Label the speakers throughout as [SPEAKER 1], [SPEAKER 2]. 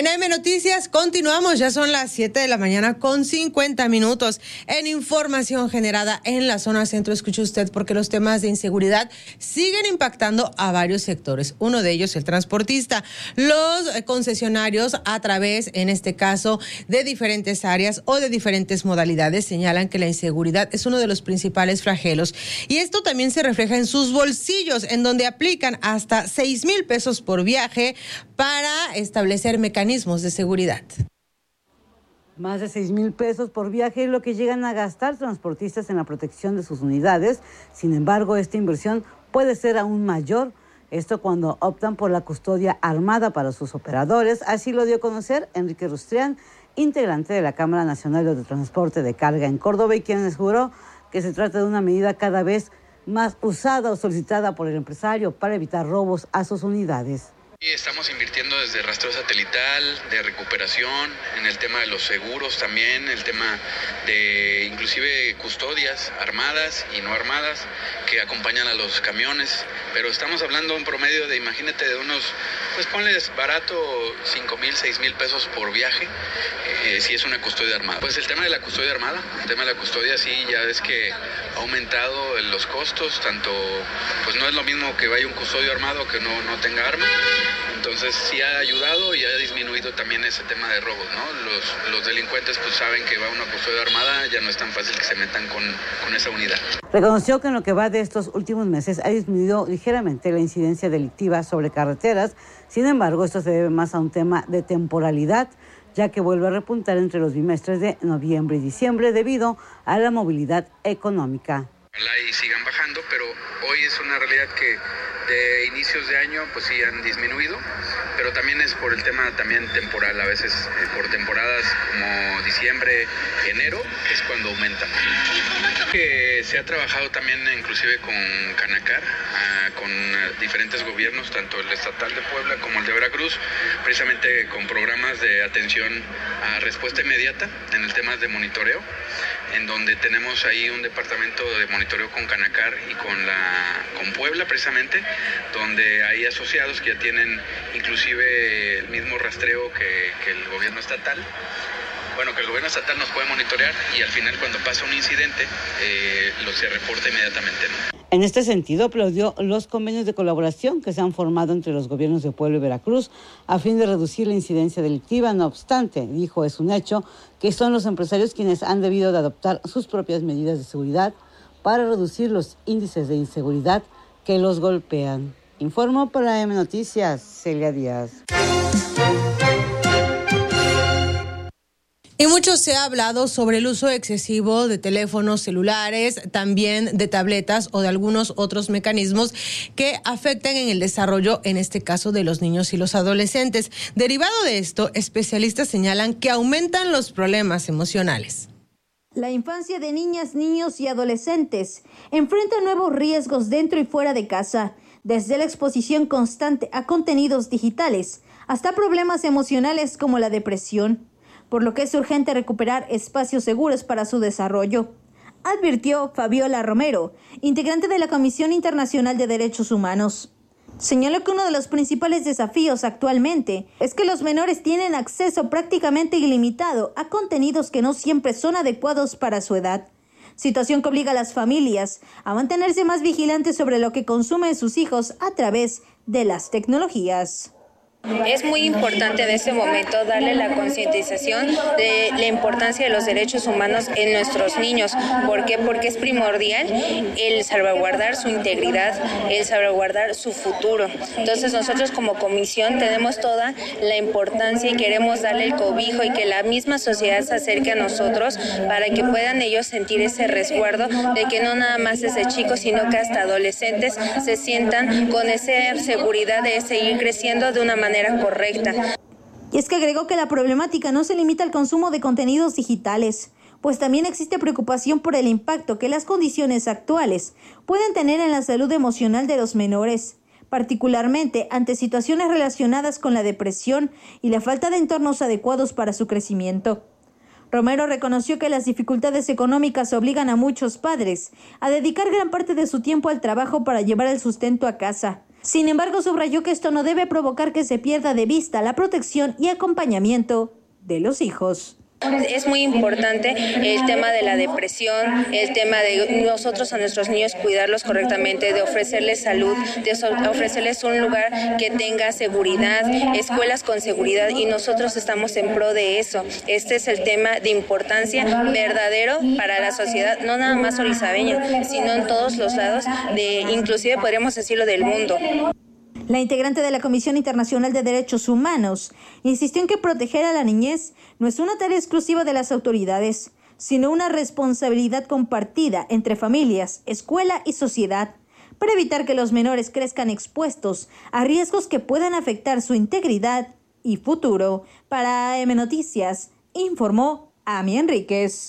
[SPEAKER 1] En AM Noticias continuamos, ya son las 7 de la mañana con 50 minutos. En información generada en la zona centro, escuche usted, porque los temas de inseguridad siguen impactando a varios sectores. Uno de ellos, el transportista. Los concesionarios, a través, en este caso, de diferentes áreas o de diferentes modalidades, señalan que la inseguridad es uno de los principales flagelos. Y esto también se refleja en sus bolsillos, en donde aplican hasta 6,000 pesos por viaje para establecer mecanismos de seguridad.
[SPEAKER 2] Más de 6,000 pesos por viaje es lo que llegan a gastar transportistas en la protección de sus unidades. Sin embargo, esta inversión puede ser aún mayor. Esto cuando optan por la custodia armada para sus operadores. Así lo dio a conocer Enrique Rustrián, integrante de la Cámara Nacional de Transporte de Carga en Córdoba, y quien aseguró que se trata de una medida cada vez más usada o solicitada por el empresario para evitar robos a sus unidades.
[SPEAKER 3] Estamos invirtiendo desde rastreo satelital, de recuperación, en el tema de los seguros también, el tema de inclusive custodias armadas y no armadas que acompañan a los camiones, pero estamos hablando un promedio de, imagínate, de unos, pues ponles barato, 5,000, 6,000 pesos por viaje, si es una custodia armada. Pues el tema de la custodia armada, el tema de la custodia sí, ya ves que ha aumentado los costos, tanto, pues no es lo mismo que vaya un custodio armado que no tenga arma. Entonces sí ha ayudado y ha disminuido también ese tema de robos, ¿no? Los delincuentes pues saben que va una custodia armada, ya no es tan fácil que se metan con esa unidad.
[SPEAKER 2] Reconoció que en lo que va de estos últimos meses ha disminuido ligeramente la incidencia delictiva sobre carreteras. Sin embargo, esto se debe más a un tema de temporalidad, ya que vuelve a repuntar entre los bimestres de noviembre y diciembre debido a la movilidad económica.
[SPEAKER 3] Ojalá y sigan bajando, pero hoy es una realidad que de inicios de año pues sí han disminuido, pero también es por el tema también temporal, a veces por temporadas como diciembre, enero, es cuando aumentan. Que se ha trabajado también inclusive con Canacar, con diferentes gobiernos, tanto el estatal de Puebla como el de Veracruz, precisamente con programas de atención a respuesta inmediata en el tema de monitoreo, en donde tenemos ahí un departamento de monitoreo con Canacar y con Puebla precisamente, donde hay asociados que ya tienen inclusive el mismo rastreo que el gobierno estatal. Bueno, que el gobierno estatal nos puede monitorear y al final cuando pasa un incidente se reporta inmediatamente, ¿no?
[SPEAKER 2] En este sentido, aplaudió los convenios de colaboración que se han formado entre los gobiernos de Puebla y Veracruz a fin de reducir la incidencia delictiva. No obstante, dijo, es un hecho que son los empresarios quienes han debido de adoptar sus propias medidas de seguridad para reducir los índices de inseguridad que los golpean. Informó para AM Noticias, Celia Díaz.
[SPEAKER 1] Y mucho se ha hablado sobre el uso excesivo de teléfonos celulares, también de tabletas o de algunos otros mecanismos que afectan en el desarrollo, en este caso, de los niños y los adolescentes. Derivado de esto, especialistas señalan que aumentan los problemas emocionales.
[SPEAKER 4] La infancia de niñas, niños y adolescentes enfrenta nuevos riesgos dentro y fuera de casa, desde la exposición constante a contenidos digitales hasta problemas emocionales como la depresión, por lo que es urgente recuperar espacios seguros para su desarrollo, advirtió Fabiola Romero, integrante de la Comisión Internacional de Derechos Humanos. Señaló que uno de los principales desafíos actualmente es que los menores tienen acceso prácticamente ilimitado a contenidos que no siempre son adecuados para su edad, situación que obliga a las familias a mantenerse más vigilantes sobre lo que consumen sus hijos a través de las tecnologías.
[SPEAKER 5] Es muy importante en este momento darle la concientización de la importancia de los derechos humanos en nuestros niños. ¿Por qué? Porque es primordial el salvaguardar su integridad, el salvaguardar su futuro. Entonces nosotros como comisión tenemos toda la importancia y queremos darle el cobijo y que la misma sociedad se acerque a nosotros para que puedan ellos sentir ese resguardo de que no nada más desde chicos, sino que hasta adolescentes se sientan con esa seguridad de seguir creciendo de una manera correcta.
[SPEAKER 4] Y es que agregó que la problemática no se limita al consumo de contenidos digitales, pues también existe preocupación por el impacto que las condiciones actuales pueden tener en la salud emocional de los menores, particularmente ante situaciones relacionadas con la depresión y la falta de entornos adecuados para su crecimiento. Romero reconoció que las dificultades económicas obligan a muchos padres a dedicar gran parte de su tiempo al trabajo para llevar el sustento a casa, Sin embargo, subrayó que esto no debe provocar que se pierda de vista la protección y acompañamiento de los hijos.
[SPEAKER 5] Es muy importante el tema de la depresión, el tema de nosotros a nuestros niños cuidarlos correctamente, de ofrecerles salud, de ofrecerles un lugar que tenga seguridad, escuelas con seguridad, y nosotros estamos en pro de eso. Este es el tema de importancia verdadero para la sociedad, no nada más orizabeña, sino en todos los lados, inclusive podríamos decirlo del mundo.
[SPEAKER 4] La integrante de la Comisión Internacional de Derechos Humanos insistió en que proteger a la niñez no es una tarea exclusiva de las autoridades, sino una responsabilidad compartida entre familias, escuela y sociedad, para evitar que los menores crezcan expuestos a riesgos que puedan afectar su integridad y futuro. Para AM Noticias, informó Ami Enríquez.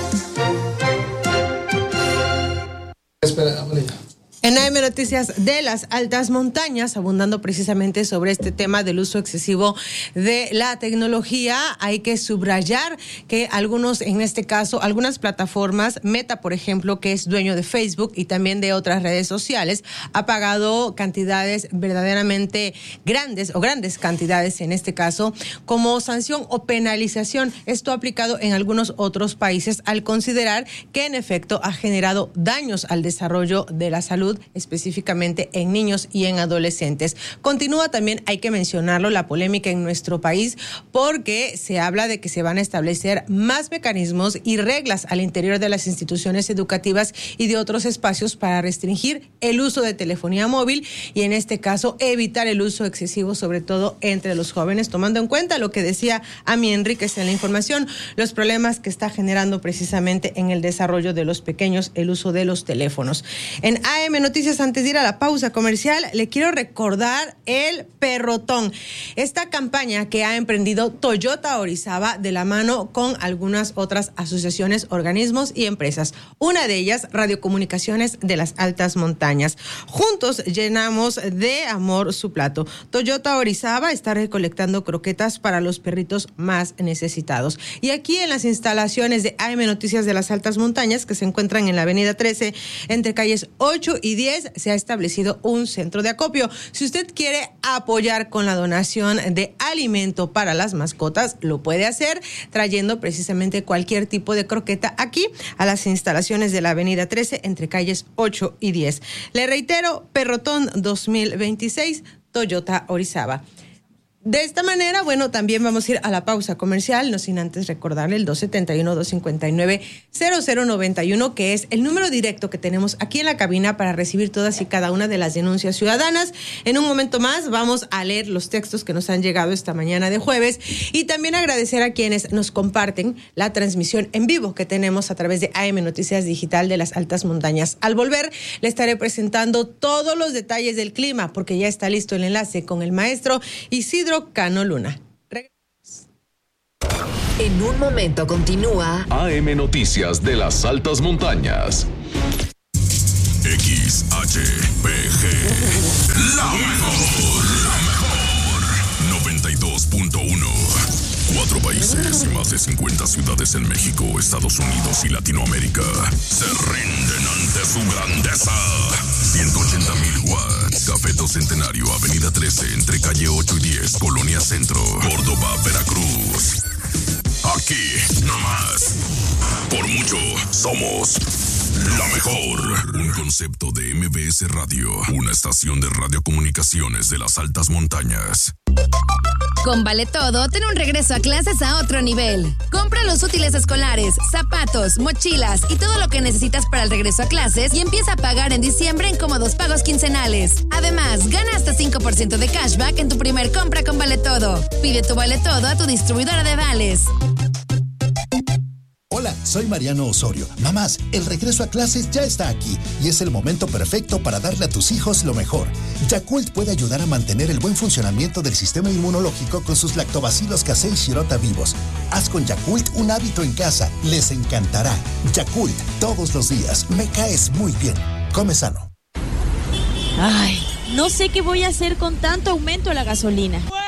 [SPEAKER 1] En AM Noticias de las altas montañas, abundando precisamente sobre este tema del uso excesivo de la tecnología, hay que subrayar que en este caso, algunas plataformas, Meta, por ejemplo, que es dueño de Facebook y también de otras redes sociales, ha pagado cantidades verdaderamente grandes cantidades en este caso, como sanción o penalización. Esto aplicado en algunos otros países al considerar que en efecto ha generado daños al desarrollo de la salud, específicamente en niños y en adolescentes. Continúa también, hay que mencionarlo, la polémica en nuestro país, porque se habla de que se van a establecer más mecanismos y reglas al interior de las instituciones educativas y de otros espacios para restringir el uso de telefonía móvil y en este caso evitar el uso excesivo, sobre todo entre los jóvenes, tomando en cuenta lo que decía Ami Enríquez en la información, los problemas que está generando precisamente en el desarrollo de los pequeños el uso de los teléfonos. En AM Noticias, antes de ir a la pausa comercial, le quiero recordar el Perrotón, esta campaña que ha emprendido Toyota Orizaba de la mano con algunas otras asociaciones, organismos y empresas. Una de ellas, Radiocomunicaciones de las Altas Montañas. Juntos llenamos de amor su plato. Toyota Orizaba está recolectando croquetas para los perritos más necesitados. Y aquí en las instalaciones de AM Noticias de las Altas Montañas, que se encuentran en la avenida 13, entre calles 8 y 10, se ha establecido un centro de acopio. Si usted quiere apoyar con la donación de alimento para las mascotas, lo puede hacer trayendo precisamente cualquier tipo de croqueta aquí a las instalaciones de la avenida 13 entre calles 8 y 10. Le reitero, Perrotón 2026, Toyota Orizaba. De esta manera, bueno, también vamos a ir a la pausa comercial, no sin antes recordarle el 271-259-0091, que es el número directo que tenemos aquí en la cabina para recibir todas y cada una de las denuncias ciudadanas. En un momento más vamos a leer los textos que nos han llegado esta mañana de jueves y también agradecer a quienes nos comparten la transmisión en vivo que tenemos a través de AM Noticias Digital de las Altas Montañas. Al volver, le estaré presentando todos los detalles del clima, porque ya está listo el enlace con el maestro Isidro Cano Luna.
[SPEAKER 6] En un momento continúa
[SPEAKER 7] AM Noticias de las Altas Montañas. XHPG, la mejor 92.1. 4 países y más de 50 ciudades en México, Estados Unidos y Latinoamérica se rinden ante su grandeza. 180,000 watts. Cafeto Centenario, avenida 13, entre calle 8 y 10, Colonia Centro, Córdoba, Veracruz. Aquí, nomás. Por mucho, somos la mejor. Un concepto de MBS Radio, una estación de radiocomunicaciones de las Altas Montañas.
[SPEAKER 8] Con Vale Todo, ten un regreso a clases a otro nivel. Compra los útiles escolares, zapatos, mochilas y todo lo que necesitas para el regreso a clases y empieza a pagar en diciembre en cómodos pagos quincenales. Además, gana hasta 5% de cashback en tu primer compra con Vale Todo. Pide tu Vale Todo a tu distribuidora de vales.
[SPEAKER 9] Hola, soy Mariano Osorio. Mamás, el regreso a clases ya está aquí y es el momento perfecto para darle a tus hijos lo mejor. Yakult puede ayudar a mantener el buen funcionamiento del sistema inmunológico con sus lactobacilos casei shirota vivos. Haz con Yakult un hábito en casa. Les encantará. Yakult, todos los días. Me caes muy bien. Come sano.
[SPEAKER 10] Ay, no sé qué voy a hacer con tanto aumento a la gasolina.